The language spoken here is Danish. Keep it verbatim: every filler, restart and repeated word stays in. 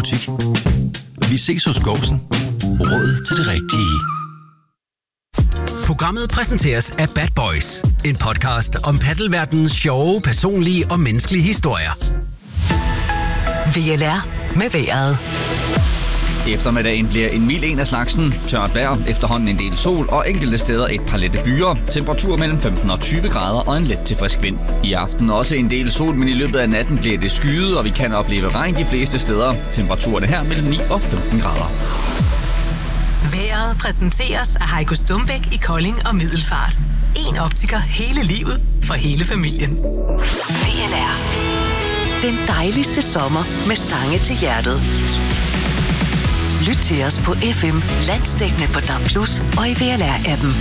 butik. Vi ses hos Gårdsen. Råd til det rigtige. Programmet præsenteres af Bad Boys. En podcast om paddelverdenens sjove, personlige og menneskelige historier. V L R med vejret. Eftermiddagen bliver en mild en af slagsen. Tørt vejr, efterhånden en del sol og enkelte steder et par lette byer. Temperatur mellem femten og tyve grader og en let til frisk vind. I aften også en del sol, men i løbet af natten bliver det skyet, og vi kan opleve regn de fleste steder. Temperaturen er her mellem ni og femten grader. Vejret præsenteres af Heiko Stumbæk i Kolding og Middelfart. En optiker hele livet for hele familien. V L R. Den dejligste sommer med sange til hjertet. Lyt til os på F M, landsdækkende på D A B plus og i V L R-appen.